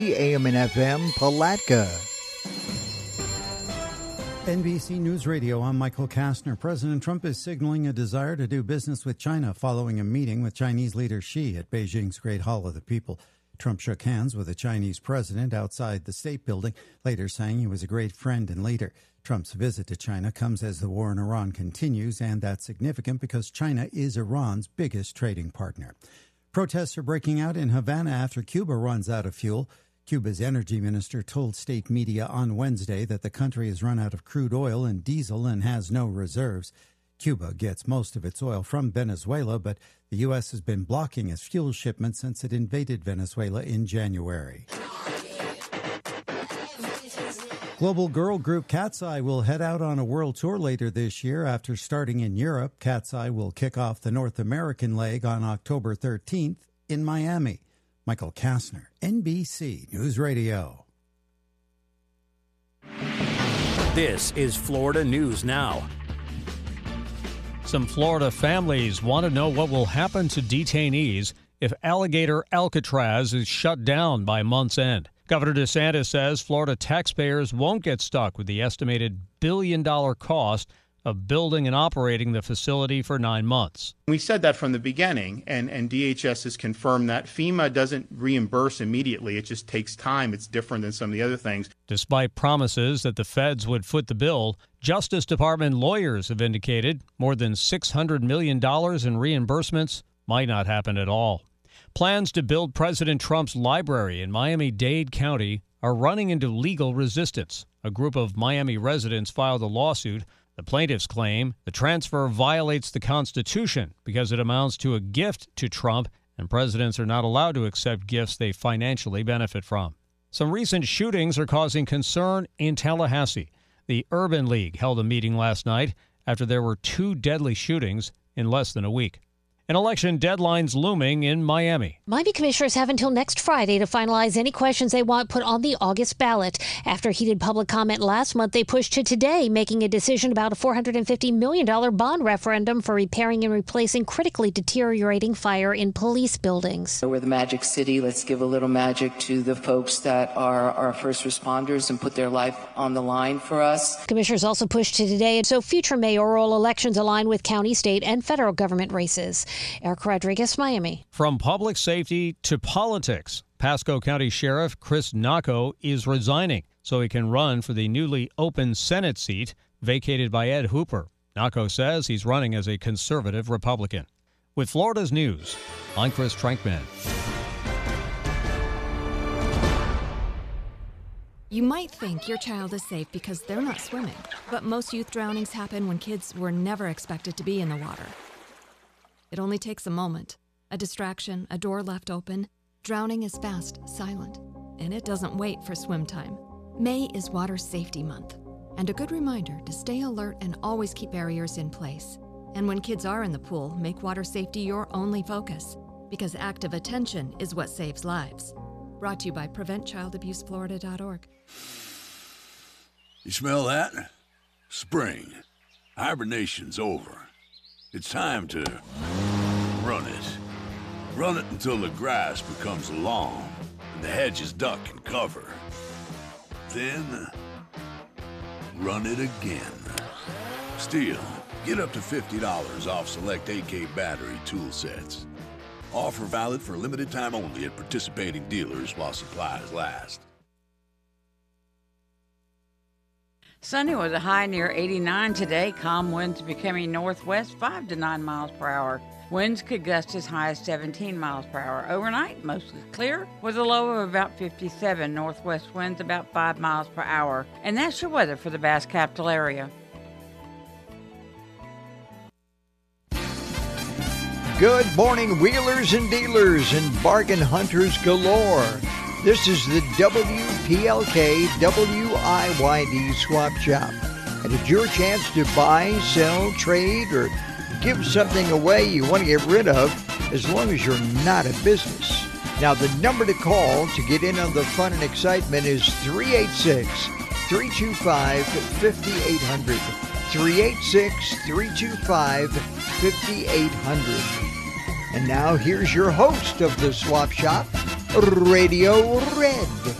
AM and FM, Palatka. NBC News Radio, I'm Michael Kastner. President Trump is signaling a desire to do business with China following a meeting with Chinese leader Xi at Beijing's Great Hall of the People. Trump shook hands with the Chinese president outside the State Building, later saying he was a great friend and leader. Trump's visit to China comes as the war in Iran continues, and that's significant because China is Iran's biggest trading partner. Protests are breaking out in Havana after Cuba runs out of fuel. Cuba's energy minister told state media on Wednesday that the country has run out of crude oil and diesel and has no reserves. Cuba gets most of its oil from Venezuela, but the U.S. has been blocking its fuel shipments since it invaded Venezuela in January. Global girl group Cat's Eye will head out on a world tour later this year. After starting in Europe, Cat's Eye will kick off the North American leg on October 13th in Miami. Michael Kastner, NBC News Radio. This is Florida News Now. Some Florida families want to know what will happen to detainees if Alligator Alcatraz is shut down by month's end. Governor DeSantis says Florida taxpayers won't get stuck with the estimated billion-dollar cost of building and operating the facility for 9 months. We said that from the beginning, and DHS has confirmed that FEMA doesn't reimburse immediately. It just takes time. It's different than some of the other things. Despite promises that the feds would foot the bill, Justice Department lawyers have indicated more than $600 million in reimbursements might not happen at all. Plans to build President Trump's library in Miami-Dade County are running into legal resistance. A group of Miami residents filed a lawsuit. The plaintiffs claim the transfer violates the Constitution because it amounts to a gift to Trump, and presidents are not allowed to accept gifts they financially benefit from. Some recent shootings are causing concern in Tallahassee. The Urban League held a meeting last night after there were 2 deadly shootings in less than a week. An election deadline's looming in Miami. Miami commissioners have until next Friday to finalize any questions they want put on the August ballot. After heated public comment last month, they pushed to today, making a decision about a $450 million bond referendum for repairing and replacing critically deteriorating fire in police buildings. We're the Magic City. Let's give a little magic to the folks that are our first responders and put their life on the line for us. Commissioners also pushed to today so future mayoral elections align with county, state, and federal government races. Eric Rodriguez, Miami. From public safety to politics, Pasco County Sheriff Chris Nacco is resigning so he can run for the newly open Senate seat vacated by Ed Hooper. Nacco says he's running as a conservative Republican. With Florida's news, I'm Chris Trankman. You might think your child is safe because they're not swimming, but most youth drownings happen when kids were never expected to be in the water. It only takes a moment, a distraction, a door left open. Drowning is fast, silent, and it doesn't wait for swim time. May is Water Safety Month, and a good reminder to stay alert and always keep barriers in place. And when kids are in the pool, make water safety your only focus, because active attention is what saves lives. Brought to you by PreventChildAbuseFlorida.org. You smell that? Spring. Hibernation's over. It's time to run it. Run it until the grass becomes long and the hedges duck and cover. Then, run it again. Stihl, get up to $50 off select AK battery tool sets. Offer valid for a limited time only at participating dealers while supplies last. Sunny with a high near 89 today. Calm winds becoming northwest 5 to 9 miles per hour. Winds could gust as high as 17 miles per hour. Overnight, mostly clear with a low of about 57. Northwest winds about 5 miles per hour. And that's your weather for the Bass Capital area. Good morning, wheelers and dealers and bargain hunters galore. This is the WPLK WIYD Swap Shop. And it's your chance to buy, sell, trade, or give something away you want to get rid of as long as you're not a business. Now, the number to call to get in on the fun and excitement is 386-325-5800. 386-325-5800. And now here's your host of the Swap Shop, Radio Red.